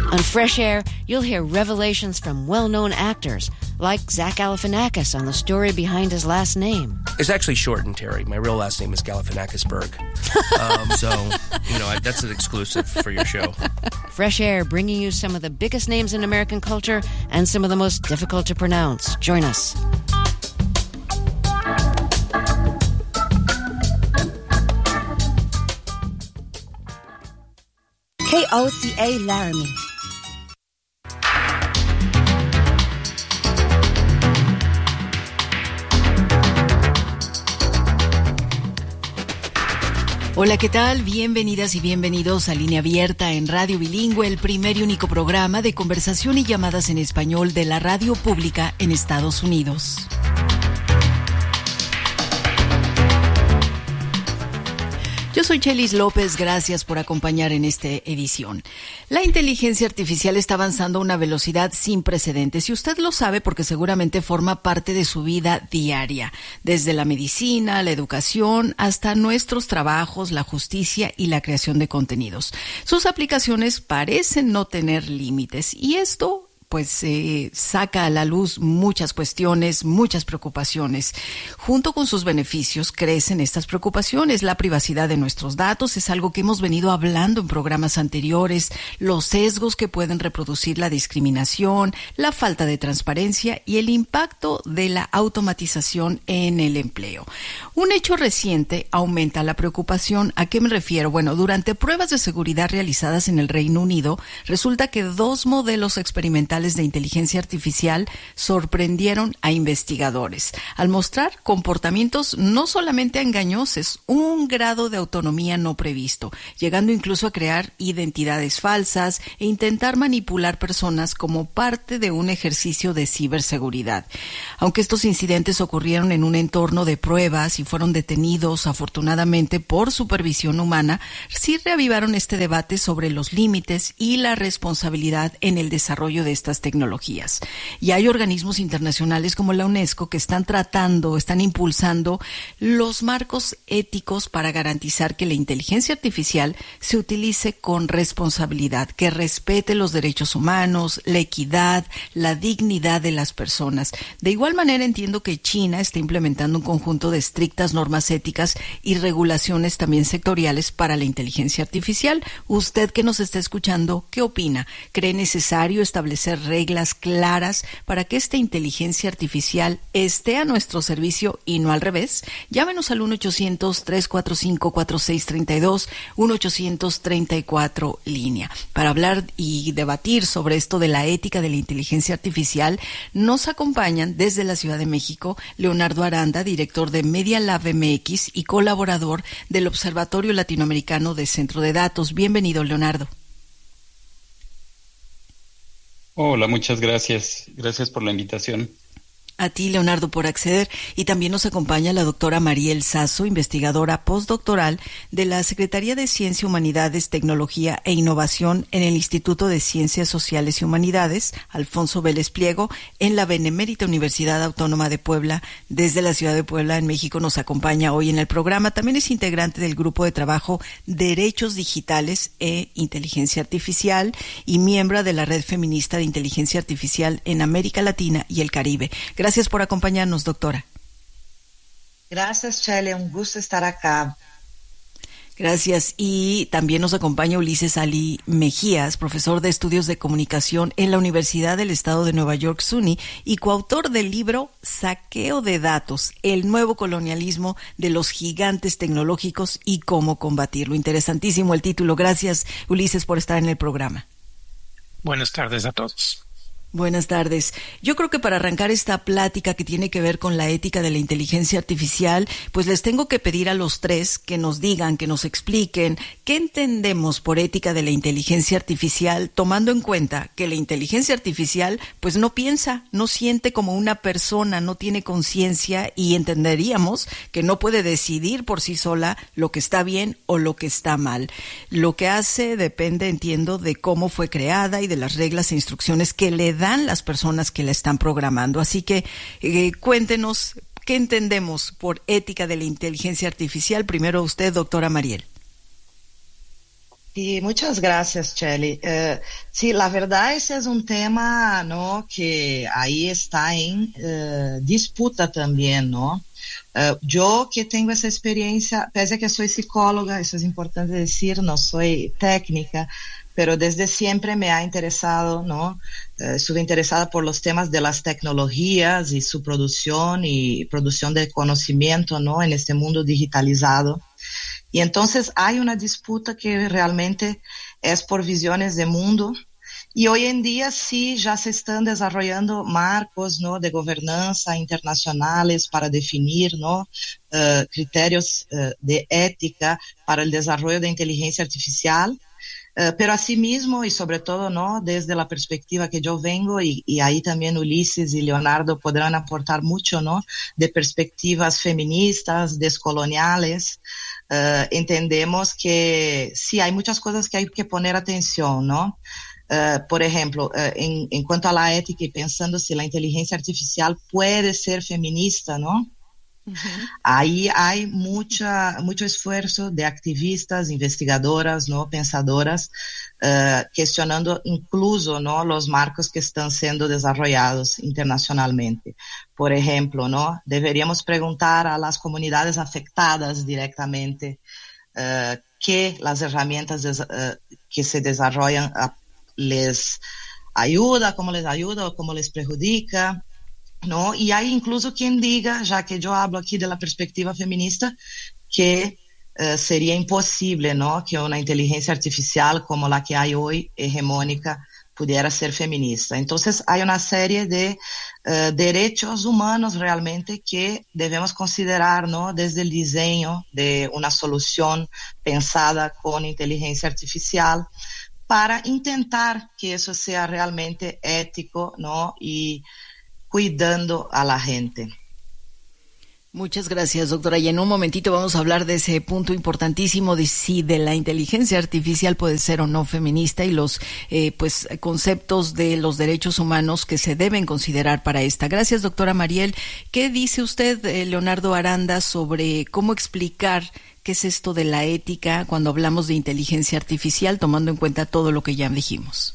On Fresh Air, you'll hear revelations from well-known actors, like Zach Galifianakis on the story behind his last name. It's actually shortened, Terry. My real last name is Galifianakisberg. That's an exclusive for your show. Fresh Air, bringing you some of the biggest names in American culture and some of the most difficult to pronounce. Join us. KOCA Laramie. Hola, ¿qué tal? Bienvenidas y bienvenidos a Línea Abierta en Radio Bilingüe, el primer y único programa de conversación y llamadas en español de la radio pública en Estados Unidos. Yo soy Chelis López, gracias por acompañar en esta edición. La inteligencia artificial está avanzando a una velocidad sin precedentes y usted lo sabe porque seguramente forma parte de su vida diaria, desde la medicina, la educación, hasta nuestros trabajos, la justicia y la creación de contenidos. Sus aplicaciones parecen no tener límites y esto saca a la luz muchas cuestiones, muchas preocupaciones. Junto con sus beneficios crecen estas preocupaciones. La privacidad de nuestros datos es algo que hemos venido hablando en programas anteriores, los sesgos que pueden reproducir la discriminación, la falta de transparencia y el impacto de la automatización en el empleo. Un hecho reciente aumenta la preocupación. ¿A qué me refiero? Bueno, durante pruebas de seguridad realizadas en el Reino Unido, resulta que 2 modelos experimentales de inteligencia artificial sorprendieron a investigadores al mostrar comportamientos no solamente engañosos, un grado de autonomía no previsto, llegando incluso a crear identidades falsas e intentar manipular personas como parte de un ejercicio de ciberseguridad. Aunque estos incidentes ocurrieron en un entorno de pruebas y fueron detenidos afortunadamente por supervisión humana, sí reavivaron este debate sobre los límites y la responsabilidad en el desarrollo de estas tecnologías. Y hay organismos internacionales como la UNESCO que están impulsando los marcos éticos para garantizar que la inteligencia artificial se utilice con responsabilidad, que respete los derechos humanos, la equidad, la dignidad de las personas. De igual manera, entiendo que China está implementando un conjunto de estrictas normas éticas y regulaciones también sectoriales para la inteligencia artificial. Usted que nos está escuchando, ¿qué opina? ¿Cree necesario establecer reglas claras para que esta inteligencia artificial esté a nuestro servicio y no al revés? Llámenos al 1-800-345-4632, 1-800-34 línea. Para hablar y debatir sobre esto de la ética de la inteligencia artificial, nos acompañan desde la Ciudad de México Leonardo Aranda, director de Media Lab MX y colaborador del Observatorio Latinoamericano de Centro de Datos. Bienvenido, Leonardo. Hola, muchas gracias. Gracias por la invitación. A ti, Leonardo, por acceder. Y también nos acompaña la doctora Mariel Sasso, investigadora postdoctoral de la Secretaría de Ciencia, Humanidades, Tecnología e Innovación en el Instituto de Ciencias Sociales y Humanidades, Alfonso Vélez Pliego, en la Benemérita Universidad Autónoma de Puebla. Desde la ciudad de Puebla, en México, nos acompaña hoy en el programa. También es integrante del Grupo de Trabajo Derechos Digitales e Inteligencia Artificial y miembro de la Red Feminista de Inteligencia Artificial en América Latina y el Caribe. Gracias por acompañarnos, doctora. Gracias, Chele. Un gusto estar acá. Gracias. Y también nos acompaña Ulises Ali Mejías, profesor de Estudios de Comunicación en la Universidad del Estado de Nueva York, SUNY, y coautor del libro Saqueo de Datos, el nuevo colonialismo de los gigantes tecnológicos y cómo combatirlo. Interesantísimo el título. Gracias, Ulises, por estar en el programa. Buenas tardes a todos. Buenas tardes. Yo creo que para arrancar esta plática que tiene que ver con la ética de la inteligencia artificial, pues les tengo que pedir a los tres que nos digan, que nos expliquen qué entendemos por ética de la inteligencia artificial, tomando en cuenta que la inteligencia artificial pues no piensa, no siente como una persona, no tiene conciencia y entenderíamos que no puede decidir por sí sola lo que está bien o lo que está mal. Lo que hace depende, entiendo, de cómo fue creada y de las reglas e instrucciones que le dan las personas que la están programando. Así que cuéntenos qué entendemos por ética de la inteligencia artificial. Primero usted, doctora Mariel. Sí, muchas gracias, Chelly. Sí, la verdad ese es un tema, ¿no?, que ahí está en disputa también, ¿no? Yo que tengo esa experiencia, pese a que soy psicóloga, eso es importante decir, no soy técnica, pero desde siempre me ha interesado, ¿no? Estuve interesada por los temas de las tecnologías y su producción y producción de conocimiento, ¿no?, en este mundo digitalizado. Y entonces hay una disputa que realmente es por visiones de mundo. Y hoy en día sí ya se están desarrollando marcos, ¿no?, de gobernanza internacionales para definir, ¿no?, criterios de ética para el desarrollo de inteligencia artificial. Pero asimismo, y sobre todo, ¿no?, desde la perspectiva que yo vengo, y ahí también Ulises y Leonardo podrán aportar mucho, ¿no?, de perspectivas feministas, descoloniales, entendemos que sí, hay muchas cosas que hay que poner atención, ¿no? Por ejemplo, en cuanto a la ética y pensando si la inteligencia artificial puede ser feminista, ¿no? Uh-huh. Ahí hay mucho esfuerzo de activistas, investigadoras, ¿no?, pensadoras, cuestionando incluso, ¿no?, los marcos que están siendo desarrollados internacionalmente. Por ejemplo, ¿no?, deberíamos preguntar a las comunidades afectadas directamente que las herramientas que se desarrollan les ayuda, cómo les ayuda o cómo les perjudica, ¿no? Y hay incluso quien diga, ya que yo hablo aquí de la perspectiva feminista, que sería imposible, ¿no?, que una inteligencia artificial como la que hay hoy, hegemónica, pudiera ser feminista. Entonces hay una serie de derechos humanos realmente que debemos considerar, ¿no?, desde el diseño de una solución pensada con inteligencia artificial, para intentar que eso sea realmente ético, ¿no?, y cuidando a la gente. Muchas gracias, doctora. Y en un momentito vamos a hablar de ese punto importantísimo de si de la inteligencia artificial puede ser o no feminista y los conceptos de los derechos humanos que se deben considerar para esta. Gracias, doctora Mariel. ¿Qué dice usted, Leonardo Aranda, sobre cómo explicar qué es esto de la ética cuando hablamos de inteligencia artificial, tomando en cuenta todo lo que ya dijimos?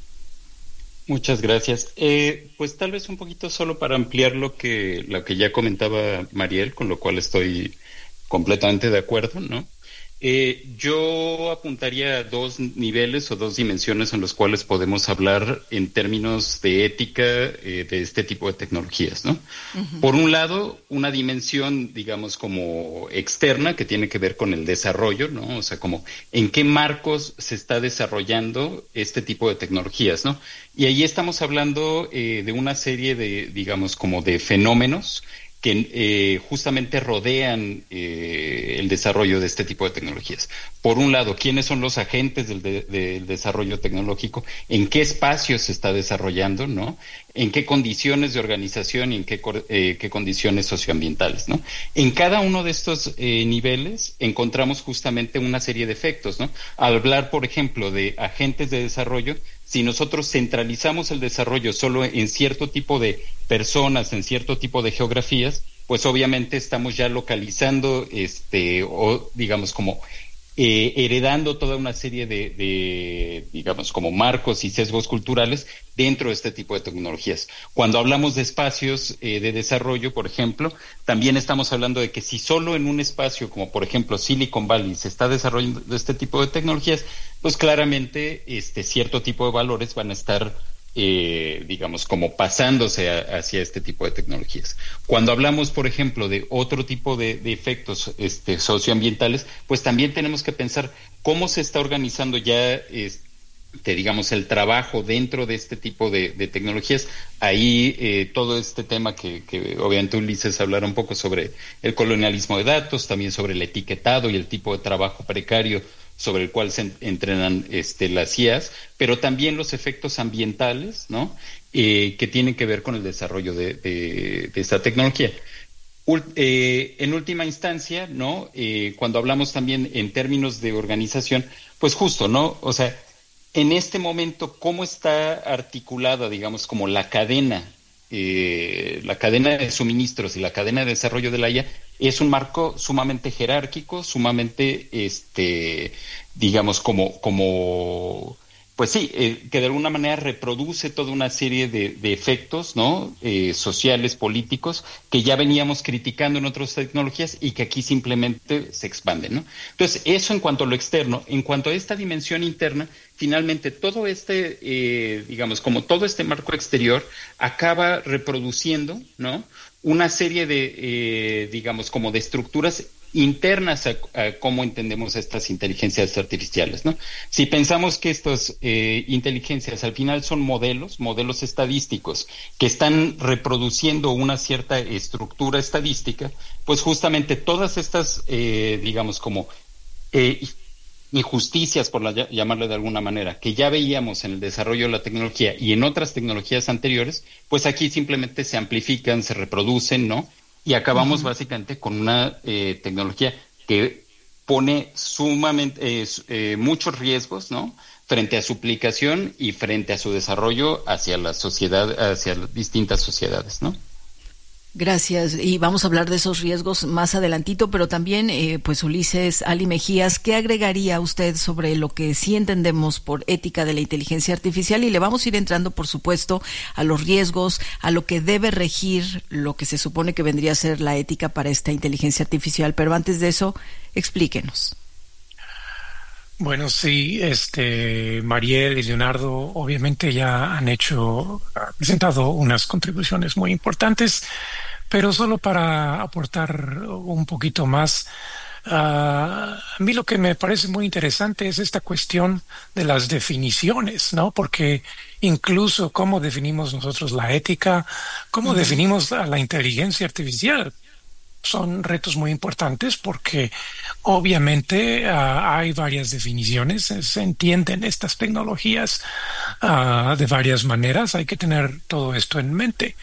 Muchas gracias. Pues tal vez un poquito solo para ampliar lo que ya comentaba Mariel, con lo cual estoy completamente de acuerdo, ¿no? Yo apuntaría a dos niveles o dos dimensiones en los cuales podemos hablar en términos de ética de este tipo de tecnologías, ¿no? Uh-huh. Por un lado, una dimensión, digamos, como externa, que tiene que ver con el desarrollo, ¿no? O sea, como en qué marcos se está desarrollando este tipo de tecnologías, ¿no? Y ahí estamos hablando de una serie de, digamos, como de fenómenos que justamente rodean el desarrollo de este tipo de tecnologías. Por un lado, ¿quiénes son los agentes del desarrollo tecnológico? ¿En qué espacios se está desarrollando, no? ¿En qué condiciones de organización y en qué condiciones socioambientales, no? En cada uno de estos niveles encontramos justamente una serie de efectos, ¿no? Al hablar, por ejemplo, de agentes de desarrollo, si nosotros centralizamos el desarrollo solo en cierto tipo de personas, en cierto tipo de geografías, pues obviamente estamos ya localizando, o digamos como heredando toda una serie de, digamos, como marcos y sesgos culturales dentro de este tipo de tecnologías. Cuando hablamos de espacios de desarrollo, por ejemplo, también estamos hablando de que si solo en un espacio, como por ejemplo Silicon Valley, se está desarrollando este tipo de tecnologías, pues claramente cierto tipo de valores van a estar digamos, como pasándose hacia este tipo de tecnologías. Cuando hablamos, por ejemplo, de otro tipo de efectos socioambientales, pues también tenemos que pensar cómo se está organizando ya, digamos, el trabajo dentro de este tipo de tecnologías. Ahí todo este tema que obviamente Ulises hablará un poco sobre el colonialismo de datos, también sobre el etiquetado y el tipo de trabajo precario sobre el cual se entrenan las IAs, pero también los efectos ambientales, ¿no? Que tienen que ver con el desarrollo de esta tecnología. En última instancia, ¿no? Cuando hablamos también en términos de organización, pues justo, ¿no? O sea, en este momento, ¿cómo está articulada, digamos, como la cadena de suministros y la cadena de desarrollo de la IA? es un marco sumamente jerárquico, sumamente, digamos, pues sí, que de alguna manera reproduce toda una serie de efectos, ¿no? Sociales, políticos, que ya veníamos criticando en otras tecnologías y que aquí simplemente se expanden, ¿no? Entonces, eso en cuanto a lo externo. En cuanto a esta dimensión interna, finalmente todo digamos, como todo este marco exterior acaba reproduciendo, ¿no? Una serie de, digamos, como de estructuras internas a cómo entendemos estas inteligencias artificiales, ¿no? Si pensamos que estas inteligencias al final son modelos estadísticos que están reproduciendo una cierta estructura estadística, pues justamente todas estas, digamos, como injusticias, por llamarle de alguna manera, que ya veíamos en el desarrollo de la tecnología y en otras tecnologías anteriores, pues aquí simplemente se amplifican, se reproducen, ¿no? Y acabamos básicamente con una tecnología que pone sumamente muchos riesgos, ¿no? Frente a su aplicación y frente a su desarrollo hacia la sociedad, hacia distintas sociedades, ¿no? Gracias. Y vamos a hablar de esos riesgos más adelantito, pero también, pues Ulises Ali Mejías, ¿qué agregaría usted sobre lo que sí entendemos por ética de la inteligencia artificial? Y le vamos a ir entrando, por supuesto, a los riesgos, a lo que debe regir lo que se supone que vendría a ser la ética para esta inteligencia artificial. Pero antes de eso, explíquenos. Bueno, sí, Mariel y Leonardo obviamente ya han presentado unas contribuciones muy importantes, pero solo para aportar un poquito más, a mí lo que me parece muy interesante es esta cuestión de las definiciones, ¿no? Porque incluso cómo definimos nosotros la ética, cómo definimos a la inteligencia artificial, son retos muy importantes porque obviamente hay varias definiciones, se entienden estas tecnologías de varias maneras, hay que tener todo esto en mente.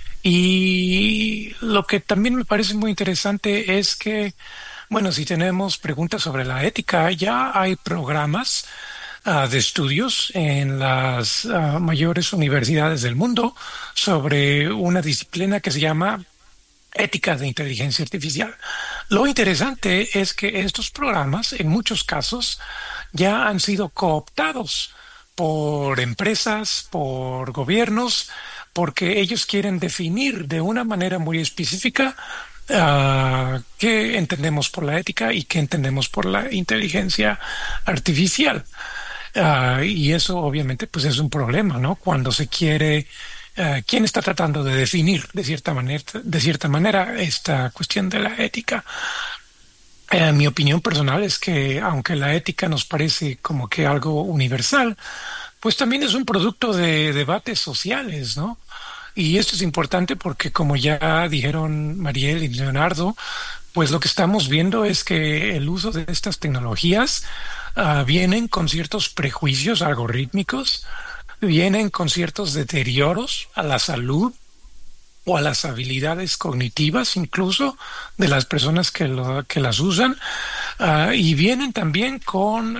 Y lo que también me parece muy interesante es que, bueno, si tenemos preguntas sobre la ética, ya hay programas de estudios en las mayores universidades del mundo sobre una disciplina que se llama ética de inteligencia artificial. Lo interesante es que estos programas, en muchos casos, ya han sido cooptados por empresas, por gobiernos, porque ellos quieren definir de una manera muy específica qué entendemos por la ética y qué entendemos por la inteligencia artificial. Y eso obviamente pues es un problema, ¿no? Cuando se quiere ¿quién está tratando de definir de cierta manera esta cuestión de la ética? Mi opinión personal es que aunque la ética nos parece como que algo universal, pues también es un producto de debates sociales, ¿no? Y esto es importante porque, como ya dijeron Mariel y Leonardo, pues lo que estamos viendo es que el uso de estas tecnologías vienen con ciertos prejuicios algorítmicos, vienen con ciertos deterioros a la salud o a las habilidades cognitivas incluso de las personas que las usan, y vienen también con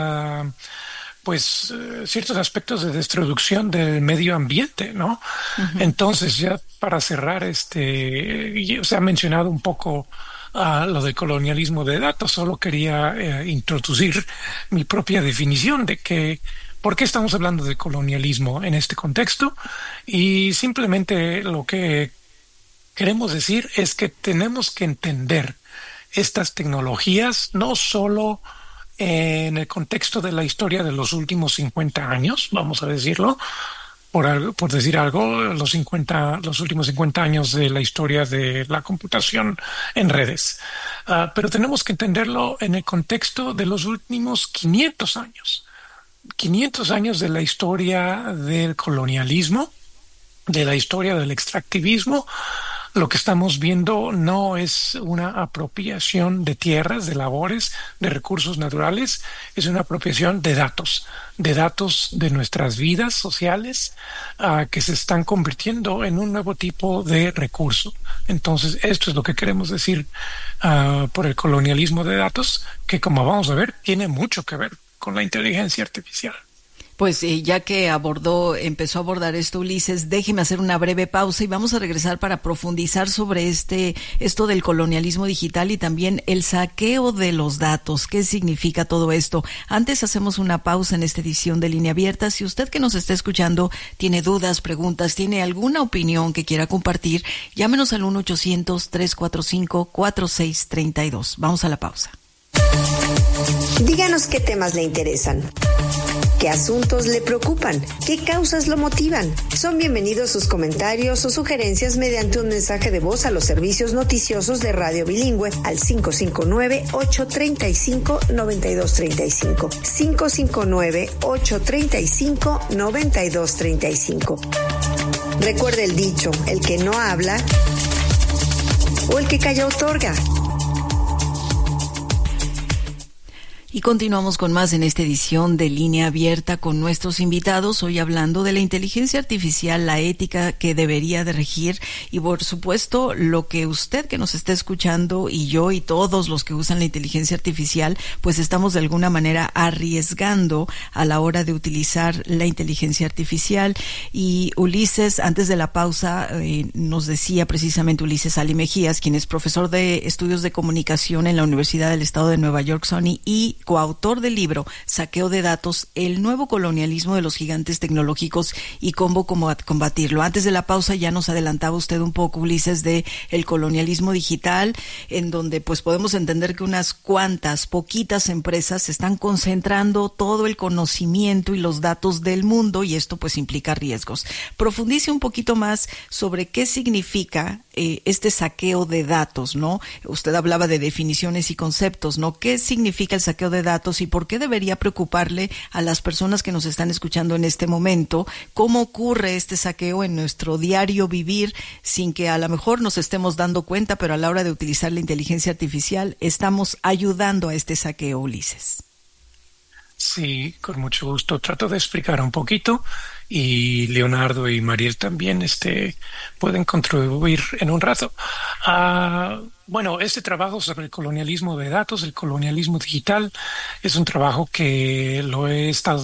ciertos aspectos de destrucción del medio ambiente, ¿no? Uh-huh. Entonces, ya para cerrar, se ha mencionado un poco lo del colonialismo de datos. Solo quería introducir mi propia definición de que ¿por qué estamos hablando de colonialismo en este contexto? Y simplemente lo que queremos decir es que tenemos que entender estas tecnologías no solo en el contexto de la historia de los últimos 50 años, vamos a decirlo, por decir algo, los últimos 50 años de la historia de la computación en redes. Pero tenemos que entenderlo en el contexto de los últimos 500 años. 500 años de la historia del colonialismo, de la historia del extractivismo. Lo que estamos viendo no es una apropiación de tierras, de labores, de recursos naturales, es una apropiación de datos de nuestras vidas sociales que se están convirtiendo en un nuevo tipo de recurso. Entonces, esto es lo que queremos decir por el colonialismo de datos, que como vamos a ver, tiene mucho que ver con la inteligencia artificial. Pues ya que empezó a abordar esto Ulises, déjeme hacer una breve pausa y vamos a regresar para profundizar sobre esto del colonialismo digital y también el saqueo de los datos. ¿Qué significa todo esto? Antes hacemos una pausa en esta edición de Línea Abierta. Si usted que nos está escuchando tiene dudas, preguntas, tiene alguna opinión que quiera compartir, llámenos al 1-800-345-4632. Vamos a la pausa. Díganos qué temas le interesan, qué asuntos le preocupan, qué causas lo motivan. Son bienvenidos sus comentarios o sugerencias mediante un mensaje de voz a los servicios noticiosos de Radio Bilingüe al 559-835-9235. 559-835-9235. Recuerde el dicho, el que no habla o el que calla otorga. Y continuamos con más en esta edición de Línea Abierta con nuestros invitados, hoy hablando de la inteligencia artificial, la ética que debería de regir y por supuesto lo que usted que nos está escuchando y yo y todos los que usan la inteligencia artificial, pues estamos de alguna manera arriesgando a la hora de utilizar la inteligencia artificial. Y Ulises, antes de la pausa, nos decía precisamente Ulises Ali Mejías, quien es profesor de estudios de comunicación en la Universidad del Estado de Nueva York, SUNY, y coautor del libro Saqueo de Datos, el nuevo colonialismo de los gigantes tecnológicos y cómo combatirlo. Antes de la pausa ya nos adelantaba usted un poco, Ulises, de el colonialismo digital, en donde pues podemos entender que unas cuantas, poquitas empresas están concentrando todo el conocimiento y los datos del mundo y esto pues implica riesgos. Profundice un poquito más sobre qué significa este saqueo de datos, ¿no? Usted hablaba de definiciones y conceptos, ¿no? ¿Qué significa el saqueo de datos y por qué debería preocuparle a las personas que nos están escuchando en este momento? ¿Cómo ocurre este saqueo en nuestro diario vivir sin que a lo mejor nos estemos dando cuenta, pero a la hora de utilizar la inteligencia artificial estamos ayudando a este saqueo, Ulises? Sí, con mucho gusto. Trato de explicar un poquito y Leonardo y Mariel también pueden contribuir en un rato. Bueno, este trabajo sobre el colonialismo de datos, el colonialismo digital, es un trabajo que lo he estado